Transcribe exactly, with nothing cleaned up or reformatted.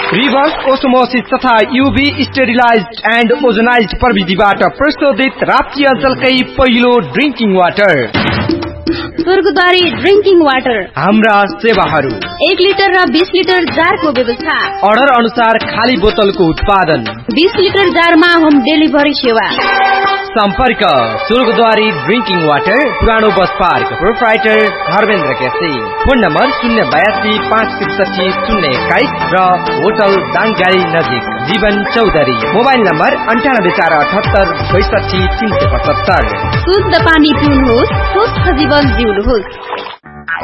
Reverse osmosis तथा यूभी sterilised and ozonised प्रविधिबाट प्रशोधित राप्ती अञ्चलकै पहिलो ड्रिंकिङ वाटर स्वर्गद्वारी ड्रिंकिङ वाटर। हाम्रा सेवाहरू एक लिटर र बीस लिटर जारको व्यवस्था, अर्डर अनुसार खाली बोतलको उत्पादन, बीस लिटर जारमा होम डेलिभरी सेवा। सम्पर्क स्वर्गद्वारी ड्रिंकिङ वाटर, पुरानो bus park, proprietor Dharmendra KC. Phone number शून्य बयासी पाँच त्रिसठी शून्य एक्काइस र होटल दाङगाई नजिक जीवन चौधरी। मोबाइल नम्बर अन्ठानब्बे चार अठहत्तर बैसठी तीन सय पचहत्तर। शुद्ध पानी पिउनुहोस्, स्वस्थ जीवन जिउनुहोस्।